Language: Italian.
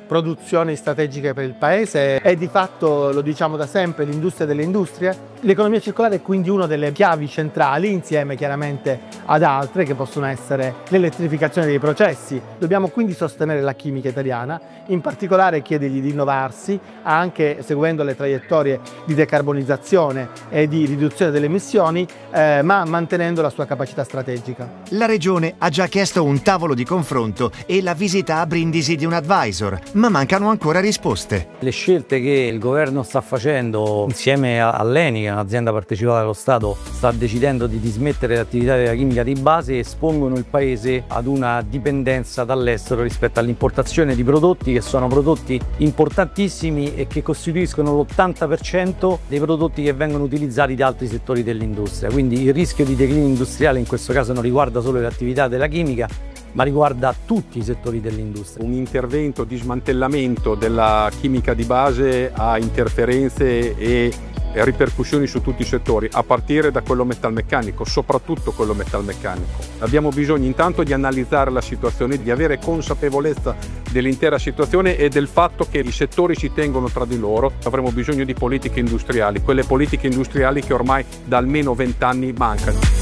produzioni strategiche per il Paese e di fatto, lo diciamo da sempre, l'industria delle industrie. L'economia circolare è quindi una delle chiavi centrali, insieme chiaramente ad altre che possono essere l'elettrificazione dei processi. Dobbiamo quindi sostenere la chimica italiana, in particolare chiedergli di innovarsi anche seguendo le traiettorie di decarbonizzazione e di riduzione delle emissioni, ma mantenendo la sua capacità strategica. La Regione ha già chiesto un tavolo di confronto e la visita a Brindisi di un advisor, ma mancano ancora risposte. Le scelte che il governo sta facendo insieme all'ENI, che è un'azienda partecipata dallo Stato, sta decidendo di dismettere l'attività della chimica di base, espongono il Paese ad una dipendenza dall'estero rispetto all'importazione di prodotti che sono prodotti importantissimi e che costituiscono l'80% dei prodotti che vengono utilizzati da altri settori dell'industria. Quindi il rischio di declino industriale in questo caso non riguarda solo le attività della chimica, ma riguarda tutti i settori dell'industria. Un intervento di smantellamento della chimica di base ha interferenze e ripercussioni su tutti i settori, a partire da quello metalmeccanico, soprattutto quello metalmeccanico. Abbiamo bisogno intanto di analizzare la situazione, di avere consapevolezza dell'intera situazione e del fatto che i settori si tengono tra di loro. Avremo bisogno di politiche industriali, quelle politiche industriali che ormai da almeno 20 anni mancano.